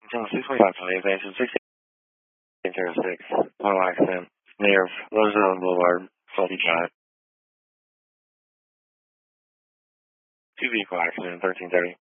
Channel 645 Advanced 1606, auto accident, near Roosevelt Boulevard, Salty Drive. Two vehicle accident, 1330.